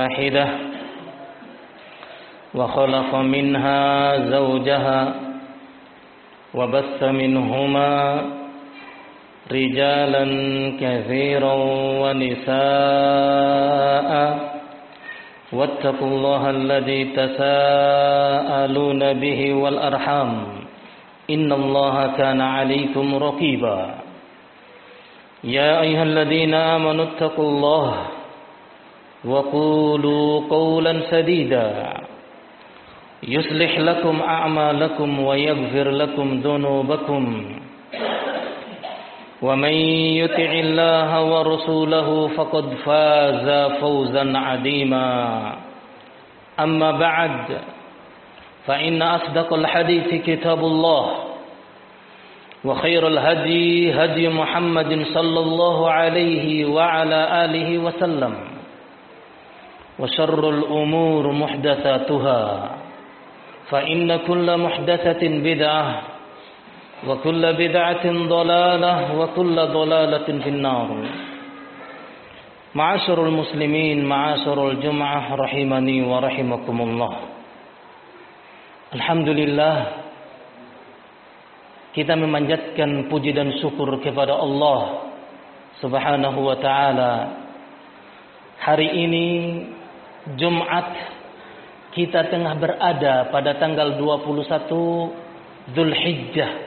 واحدة وخلق منها زوجها وبث منهما رجالا كثيرا ونساء واتقوا الله الذي تساءلون به والأرحام إن الله كان عليكم رقيبا يا أيها الذين آمنوا اتقوا الله وقولوا قولا سديدا يصلح لكم أعمالكم ويغفر لكم ذنوبكم ومن يطع الله ورسوله فقد فاز فوزا عظيما أما بعد فإن أصدق الحديث كتاب الله وخير الهدي هدي محمد صلى الله عليه وعلى آله وسلم وشر الأمور محدثاتها فإن كل محدثة بدعة وكل بدعة ضلالة وكل ضلالة في النار. Ma'asyiral muslimin, ma'asyiral jumu'ah rahimani wa rahimakumullah. Alhamdulillah, kita memanjatkan puji dan syukur kepada Allah Subhanahu wa taala. Hari ini Jumat, kita tengah berada pada tanggal 21 Dzulhijjah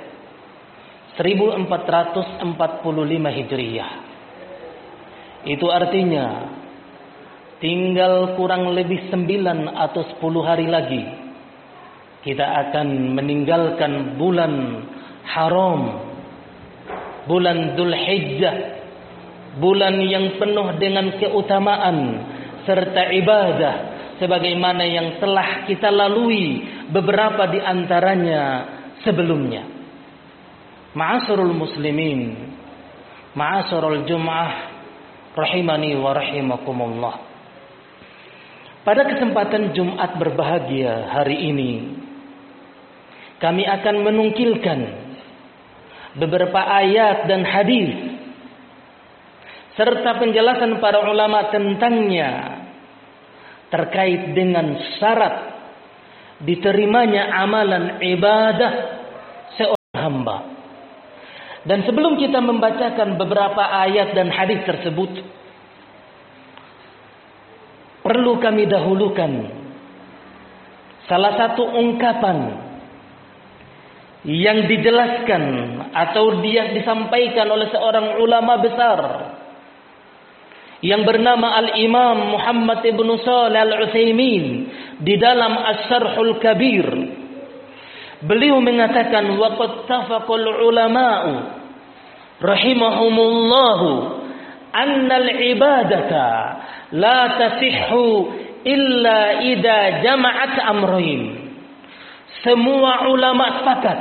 1445 Hijriyah. Itu artinya tinggal kurang lebih 9 atau 10 hari lagi kita akan meninggalkan bulan haram, bulan Dzulhijjah, bulan yang penuh dengan keutamaan serta ibadah sebagaimana yang telah kita lalui beberapa di antaranya sebelumnya. Ma'asyiral muslimin, ma'asyiral jumu'ah rahimani wa rahimakumullah. Pada kesempatan Jumat berbahagia hari ini, kami akan menungkilkan beberapa ayat dan hadis serta penjelasan para ulama tentangnya terkait dengan syarat diterimanya amalan ibadah seorang hamba. Dan sebelum kita membacakan beberapa ayat dan hadis tersebut, perlu kami dahulukan salah satu ungkapan yang dijelaskan atau dia disampaikan oleh seorang ulama besar yang bernama Al-Imam Muhammad ibn Shalih Al-Utsaimin di dalam Asy-Syarhul Kabir. Beliau mengatakan waqad tafaqal ulama'u rahimahumullahu annal ibadata la tasihhu illa idza jama'at amrayn. Semua ulama sepakat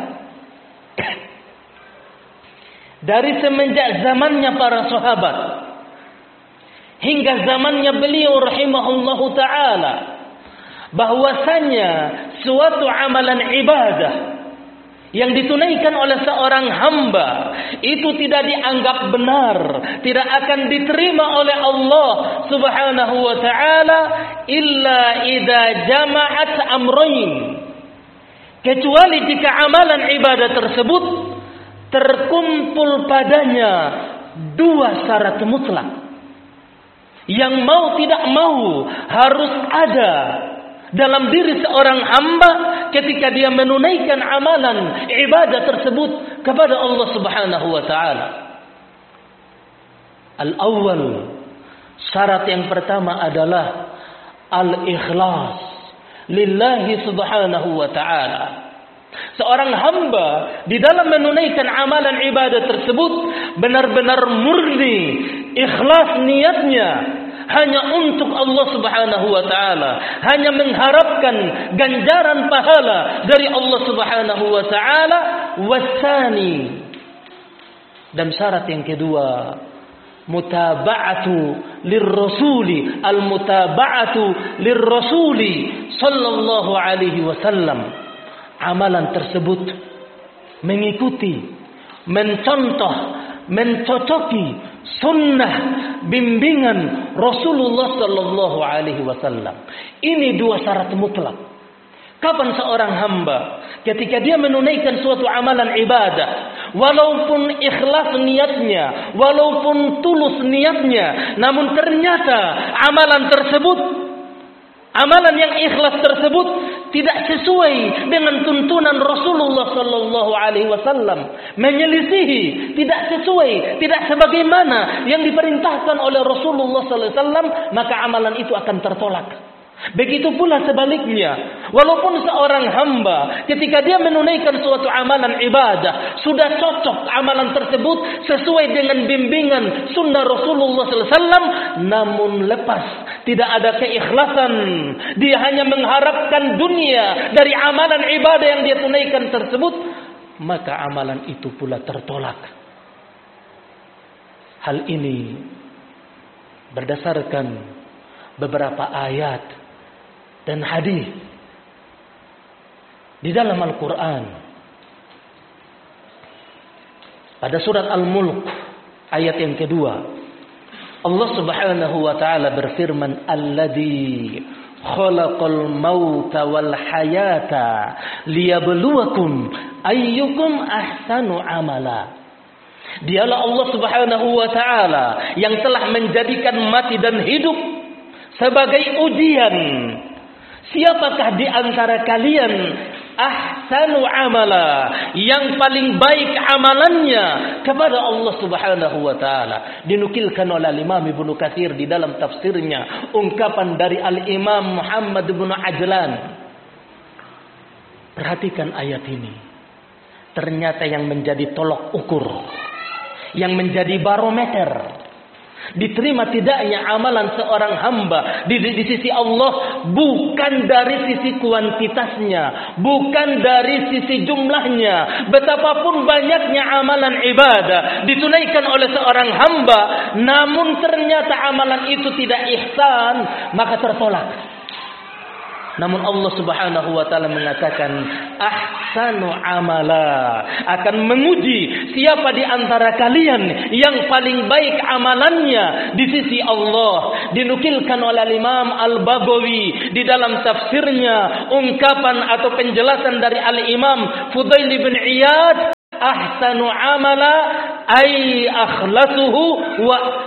dari semenjak zamannya para sahabat hingga zamannya beliau rahimahullahu taala bahwasanya suatu amalan ibadah yang ditunaikan oleh seorang hamba itu tidak dianggap benar, tidak akan diterima oleh Allah Subhanahu wa taala illa idza jama'at amrayn, kecuali jika amalan ibadah tersebut terkumpul padanya dua syarat mutlak yang mau tidak mau harus ada dalam diri seorang hamba ketika dia menunaikan amalan ibadah tersebut kepada Allah Subhanahu wa taala. Al-awwal, syarat yang pertama adalah al-ikhlas lillahi subhanahu wa ta'ala. Seorang hamba di dalam menunaikan amalan ibadah tersebut benar-benar murni, ikhlas niatnya hanya untuk Allah Subhanahu wa taala, hanya mengharapkan ganjaran pahala dari Allah Subhanahu wa taala. Wasani, dan syarat yang kedua, mutaba'atu lirrasuli, al-mutaba'atu lirrasuli sallallahu alaihi wasallam. Amalan tersebut mengikuti, mencontoh, mencocoki sunnah bimbingan Rasulullah sallallahu alaihi wasallam. Ini dua syarat mutlak. Kapan seorang hamba ketika dia menunaikan suatu amalan ibadah, walaupun ikhlas niatnya, walaupun tulus niatnya, namun ternyata amalan yang ikhlas tersebut tidak sesuai dengan tuntunan Rasulullah sallallahu alaihi wasallam, menyelisihi, tidak sesuai, tidak sebagaimana yang diperintahkan oleh Rasulullah sallallahu alaihi wasallam, maka amalan itu akan tertolak. Begitu pula sebaliknya, walaupun seorang hamba ketika dia menunaikan suatu amalan ibadah sudah cocok amalan tersebut sesuai dengan bimbingan sunnah Rasulullah SAW, namun lepas, tidak ada keikhlasan, dia hanya mengharapkan dunia dari amalan ibadah yang dia tunaikan tersebut, maka amalan itu pula tertolak. Hal ini berdasarkan beberapa ayat dan hadis di dalam Al-Quran. Pada surat Al-Mulk ayat yang kedua, Allah Subhanahu wa taala berfirman, "Alladzi khalaqal mauta wal hayata liyabluwakum ayyukum ahsanu amala." Dialah Allah Subhanahu wa taala yang telah menjadikan mati dan hidup sebagai ujian. Siapakah di antara kalian ahsanu amala, yang paling baik amalannya kepada Allah Subhanahu wa taala. Dinukilkan oleh Imam Ibnu Katsir di dalam tafsirnya ungkapan dari Al-Imam Muhammad bin Ajlan. Perhatikan ayat ini. Ternyata yang menjadi tolok ukur, yang menjadi barometer diterima tidaknya amalan seorang hamba di sisi Allah bukan dari sisi kuantitasnya, bukan dari sisi jumlahnya. Betapapun banyaknya amalan ibadah ditunaikan oleh seorang hamba, namun ternyata amalan itu tidak ihsan, maka tertolak. Namun Allah Subhanahu wa taala mengatakan ahsanu amala, akan menguji siapa di antara kalian yang paling baik amalannya di sisi Allah. Dinukilkan oleh Imam Al-Baghawi di dalam tafsirnya ungkapan atau penjelasan dari Al-Imam Fudail bin Iyad, ahsanu amala ay akhlasuhu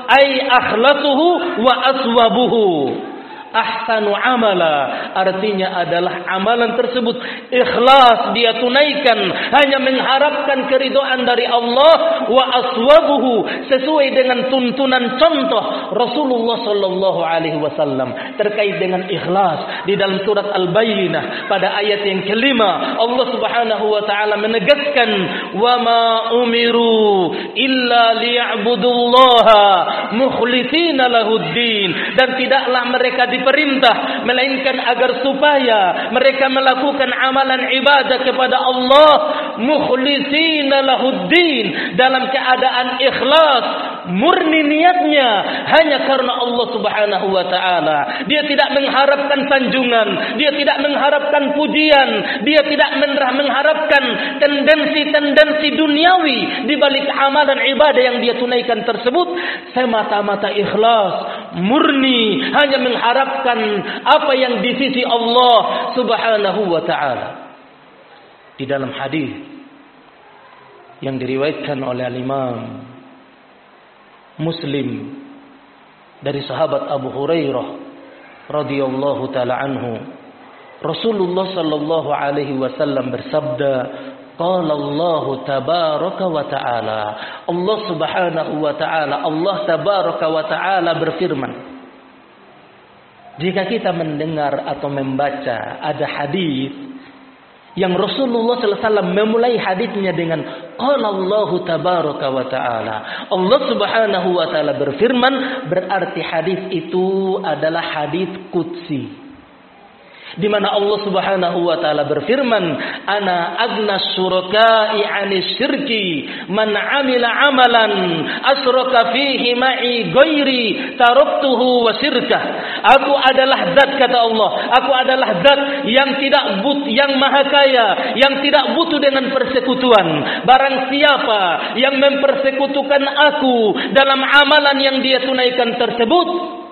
wa aswabuhu. Ahsanu amala artinya adalah amalan tersebut ikhlas, dia tunaikan hanya mengharapkan keridhaan dari Allah, wa aswabuhu sesuai dengan tuntunan contoh Rasulullah sallallahu alaihi wasallam terkait dengan ikhlas. Di dalam surat Al-Bayyinah pada ayat yang kelima, Allah Subhanahu wa taala menegaskan, wa ma umiru illa liya'budullaha mukhlishina lahuddin, dan tidaklah mereka diperintah melainkan agar supaya mereka melakukan amalan ibadah kepada Allah mukhlishina lahuddin, dalam keadaan ikhlas, murni niatnya hanya karena Allah Subhanahu wa taala. Dia tidak mengharapkan sanjungan, dia tidak mengharapkan pujian, dia tidak mengharapkan tendensi-tendensi duniawi di balik amalan ibadah yang dia tunaikan tersebut. Semata-mata ikhlas, murni, hanya mengharapkan apa yang di sisi Allah Subhanahu wa taala. Di dalam hadis yang diriwayatkan oleh Imam Muslim dari sahabat Abu Hurairah radhiyallahu taala anhu, Rasulullah sallallahu alaihi wasallam bersabda, qala Allah tabaraka wa taala, Allah Subhanahu wa taala, Allah tabaraka wa taala berfirman. Jika kita mendengar atau membaca ada hadis yang Rasulullah SAW memulai hadisnya dengan qala Allah tabaraka wa taala, Allah Subhanahu wa taala berfirman, berarti hadis itu adalah hadis qudsi. di mana Allah Subhanahu wa taala berfirman, "Ana agna syuraka'i 'anis syirki, man 'amila 'amalan asyraka fihi ma'i ghairi taraktuhu wa syirkah." Aku adalah zat, kata Allah, aku adalah zat yang tidak yang maha kaya, yang tidak butuh dengan persekutuan. Barang siapa yang mempersekutukan aku dalam amalan yang dia tunaikan tersebut,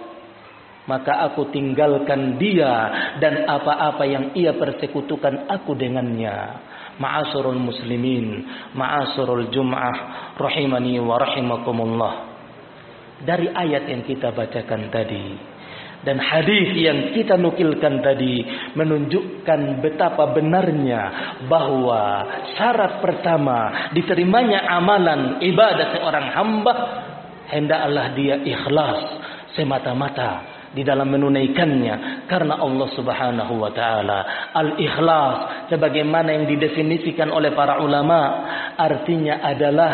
maka aku tinggalkan dia dan apa-apa yang ia persekutukan aku dengannya. Ma'asyiral muslimin, ma'asyiral Jum'ah, rahimani wa rahimakumullah. Dari ayat yang kita bacakan tadi dan hadis yang kita nukilkan tadi menunjukkan betapa benarnya bahwa syarat pertama diterimanya amalan ibadah seorang hamba, hendaklah dia ikhlas semata-mata di dalam menunaikannya karena Allah Subhanahu wa taala. Al-ikhlas sebagaimana yang didefinisikan oleh para ulama, artinya adalah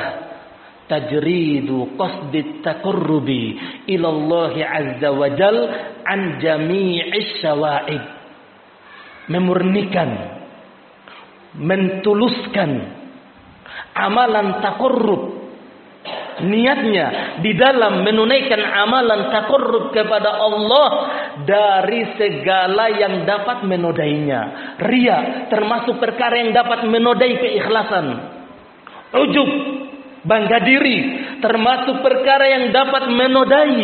tajridu qasdit taqarrubi ila Allah azza wa jal an jami'is syawa'ib. Memurnikan, mentuluskan amalan taqarrub, niatnya di dalam menunaikan amalan taqarrub kepada Allah dari segala yang dapat menodainya. Riya termasuk perkara yang dapat menodai keikhlasan. Ujub, bangga diri termasuk perkara yang dapat menodai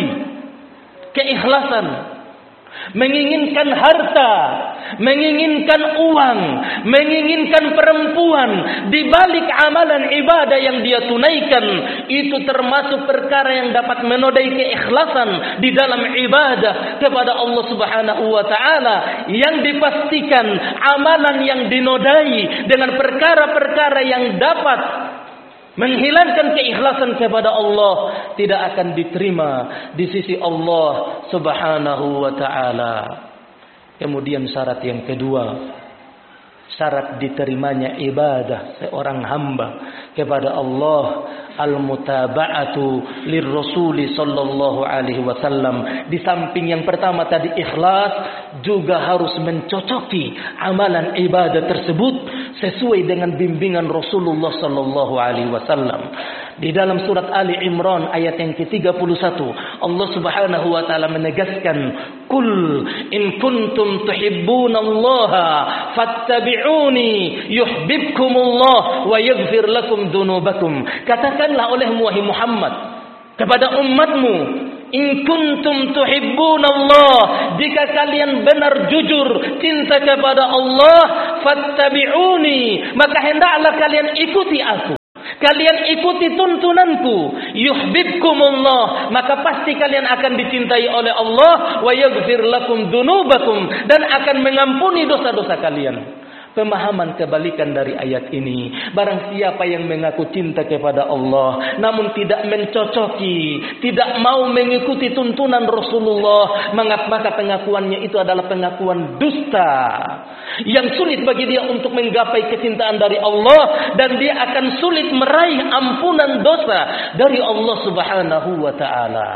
keikhlasan. Menginginkan harta, menginginkan uang, menginginkan perempuan di balik amalan ibadah yang dia tunaikan, itu termasuk perkara yang dapat menodai keikhlasan di dalam ibadah kepada Allah Subhanahu wa taala, yang dipastikan amalan yang dinodai dengan perkara-perkara yang dapat menghilangkan keikhlasan kepada Allah tidak akan diterima di sisi Allah Subhanahu wa taala. Kemudian syarat yang kedua, syarat diterimanya ibadah seorang hamba kepada Allah, al-mutaba'atu lirrasuli sallallahu alaihi wasallam. Di samping yang pertama tadi ikhlas, juga harus mencocoki amalan ibadah tersebut sesuai dengan bimbingan Rasulullah sallallahu alaihi wasallam. Di dalam surat Ali Imran ayat yang ke-31, Allah Subhanahu wa taala menegaskan, "Qul in kuntum tuhibbunallaha fattabi'uni yuhibbukumullah wa yaghfir lakum dzunubakum." Katakanlah olehmu wahai Muhammad kepada umatmu, in kuntum tuhibbunallah, jika kalian benar jujur cinta kepada Allah, fattabi'uni, maka hendaklah kalian ikuti aku. Kalian ikuti tuntunanku, yuhibbukumullah, maka pasti kalian akan dicintai oleh Allah, wa yaghfir lakum dzunubakum, dan akan mengampuni dosa-dosa kalian. Pemahaman kebalikan dari ayat ini, barang siapa yang mengaku cinta kepada Allah namun tidak mencocoki, tidak mau mengikuti tuntunan Rasulullah, maka pengakuannya itu adalah pengakuan dusta yang sulit bagi dia untuk menggapai kecintaan dari Allah, dan dia akan sulit meraih ampunan dosa dari Allah Subhanahu wa taala.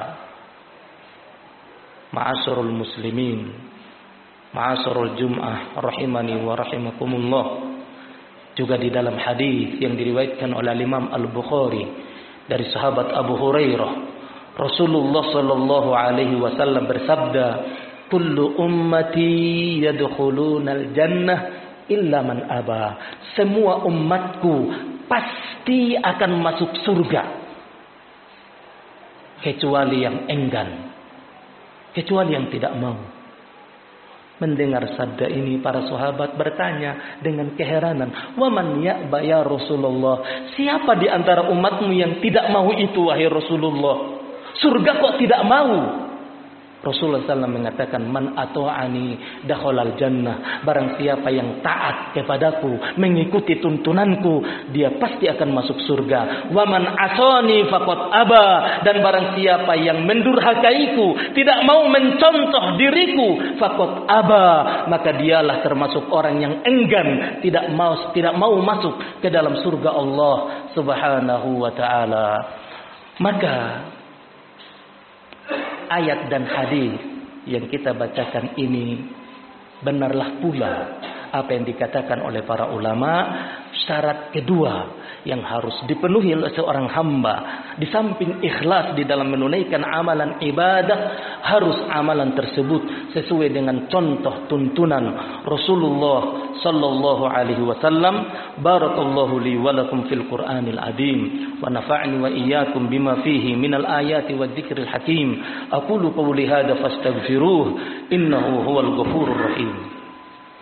Ma'asyiral muslimin, ma'asyiral Jum'ah, rahimani wa rahimakumullah. Juga di dalam hadis yang diriwayatkan oleh Imam Al-Bukhari dari sahabat Abu Hurairah, Rasulullah sallallahu alaihi wasallam bersabda, "Kullu ummati yadkhulunal jannah illa man aba." Semua umatku pasti akan masuk surga kecuali yang enggan, kecuali yang tidak mau. Mendengar sabda ini, para sahabat bertanya dengan keheranan, "Wa man ya'ba ya Rasulullah?" Siapa di antara umatmu yang tidak mau itu wahai Rasulullah? Surga kok tidak mau? Rasulullah SAW mengatakan, "Man ata'ani dakhalal jannah." Barang siapa yang taat kepadaku, mengikuti tuntunanku, dia pasti akan masuk surga. "Wa man asani faqad aba." Dan barang siapa yang mendurhakaiku, tidak mau mencontoh diriku, faqad aba, maka dialah termasuk orang yang enggan, tidak mau masuk ke dalam surga Allah Subhanahu wa taala. Maka ayat dan hadis yang kita bacakan ini Benarlah pula apa yang dikatakan oleh para ulama, syarat kedua yang harus dipenuhi oleh seorang hamba, di samping ikhlas di dalam menunaikan amalan ibadah, harus amalan tersebut sesuai dengan contoh tuntunan Rasulullah sallallahu alaihi wasallam. Barakallahu li wa lakum fil Qur'anil azim wa nafa'ni wa iyyakum bima fihi minal ayati wadh-dhikril hakim. Aqulu qawli hadza fastaghfiruh innahu huwal ghafurur rahim.